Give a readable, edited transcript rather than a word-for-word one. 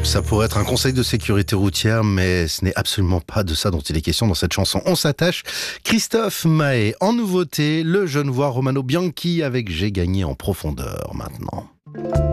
Ça pourrait être un conseil de sécurité routière, mais ce n'est absolument pas de ça dont il est question dans cette chanson. On s'attache. Christophe Maé, en nouveauté, le Genevois Romano Bianchi avec J'ai gagné en profondeur maintenant.